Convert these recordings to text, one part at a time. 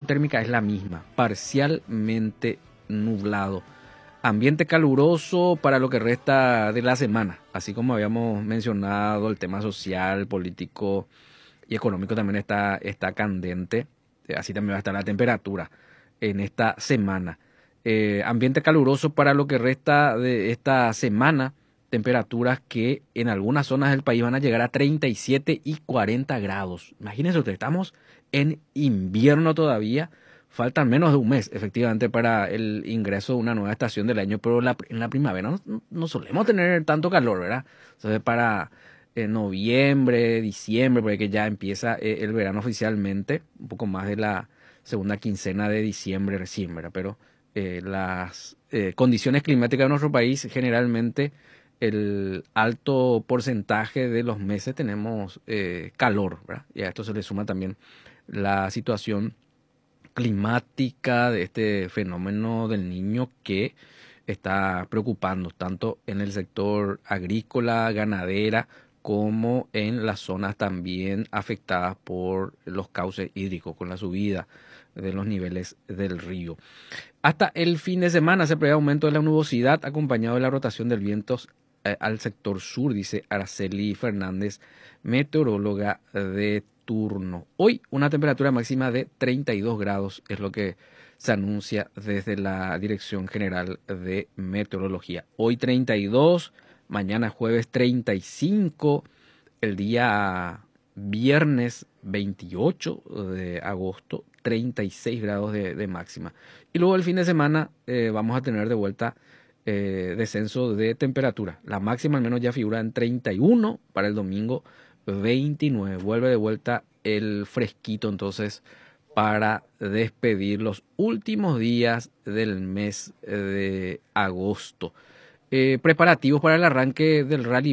térmica es la misma, parcialmente nublado. Ambiente caluroso para lo que resta de la semana, así como habíamos mencionado, el tema social, político y económico también está candente, así también va a estar la temperatura en esta semana. Ambiente caluroso para lo que resta de esta semana, temperaturas que en algunas zonas del país van a llegar a 37 y 40 grados. Imagínense ustedes, estamos en invierno todavía. Faltan menos de un mes, efectivamente, para el ingreso de una nueva estación del año, pero en la primavera no solemos tener tanto calor, ¿verdad? Entonces, para noviembre, diciembre, porque ya empieza el verano oficialmente, un poco más de la segunda quincena de diciembre recién, ¿verdad? Pero las condiciones climáticas de nuestro país, generalmente, el alto porcentaje de los meses tenemos calor, ¿verdad? Y a esto se le suma también la situación climática de este fenómeno del Niño que está preocupando tanto en el sector agrícola, ganadera, como en las zonas también afectadas por los cauces hídricos, con la subida de los niveles del río. Hasta el fin de semana se prevé aumento de la nubosidad acompañado de la rotación del viento al sector sur, dice Araceli Fernández, meteoróloga de turno. Hoy una temperatura máxima de 32 grados es lo que se anuncia desde la Dirección General de Meteorología. Hoy 32, mañana jueves 35, el día viernes 28 de agosto 36 grados de máxima. Y luego el fin de semana vamos a tener de vuelta descenso de temperatura. La máxima al menos ya figura en 31 para el domingo 29. Vuelve de vuelta el fresquito entonces para despedir los últimos días del mes de agosto. Preparativos para el arranque del Rally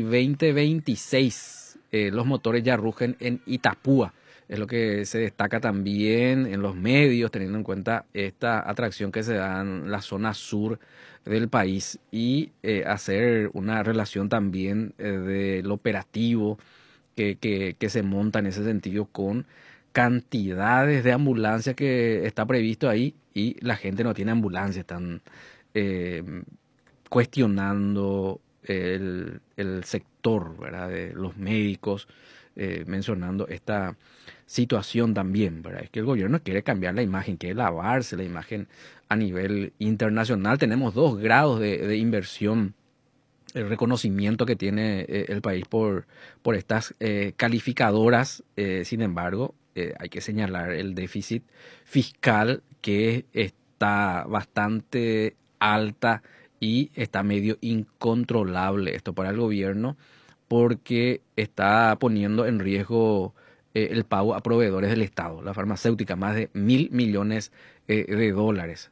2026. Los motores ya rugen en Itapúa. Es lo que se destaca también en los medios, teniendo en cuenta esta atracción que se da en la zona sur del país y hacer una relación también del operativo que se monta en ese sentido con cantidades de ambulancias que está previsto ahí y la gente no tiene ambulancia, están cuestionando el sector, ¿verdad?, de los médicos, mencionando esta situación también, ¿verdad? Es que el gobierno quiere cambiar la imagen, quiere lavarse la imagen a nivel internacional. Tenemos 2 grados de inversión, el reconocimiento que tiene el país por estas calificadoras. Sin embargo, hay que señalar el déficit fiscal que está bastante alta y está medio incontrolable esto para el gobierno porque está poniendo en riesgo el pago a proveedores del Estado, la farmacéutica, más de $1.000 millones de dólares.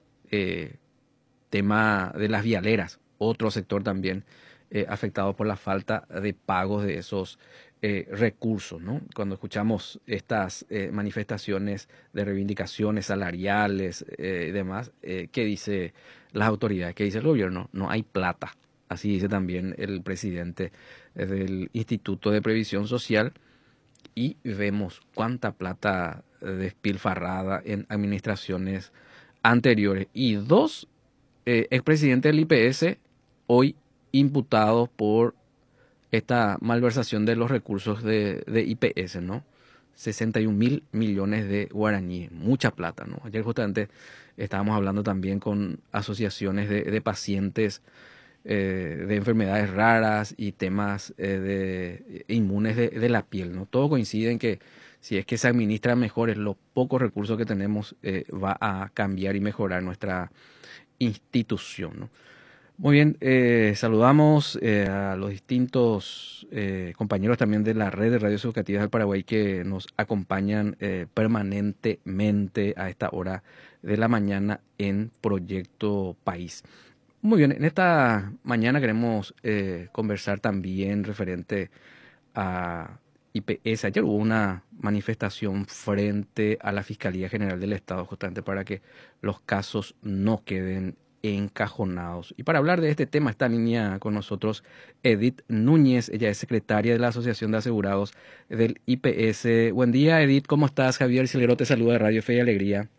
Tema de las vialeras, otro sector también afectado por la falta de pagos de esos recursos, ¿no? Cuando escuchamos estas manifestaciones de reivindicaciones salariales y demás, ¿qué dice las autoridades? ¿Qué dice el gobierno? No hay plata. Así dice también el presidente del Instituto de Previsión Social. Y vemos cuánta plata despilfarrada en administraciones anteriores. Y 2 expresidentes del IPS hoy imputados por esta malversación de los recursos de IPS, ¿no? 61.000 millones de guaraníes, mucha plata, ¿no? Ayer justamente estábamos hablando también con asociaciones de pacientes de enfermedades raras y temas inmunes de la piel, ¿no? Todo coincide en que si es que se administran mejor los pocos recursos que tenemos, va a cambiar y mejorar nuestra institución, ¿no? Muy bien, saludamos a los distintos compañeros también de la red de radios educativas del Paraguay que nos acompañan permanentemente a esta hora de la mañana en Proyecto País. Muy bien, en esta mañana queremos conversar también referente a IPS. Ayer hubo una manifestación frente a la Fiscalía General del Estado justamente para que los casos no queden encajonados. Y para hablar de este tema está en línea con nosotros Edith Núñez. Ella es secretaria de la Asociación de Asegurados del IPS. Buen día, Edith, ¿cómo estás? Javier Silguero te saluda de Radio Fe y Alegría.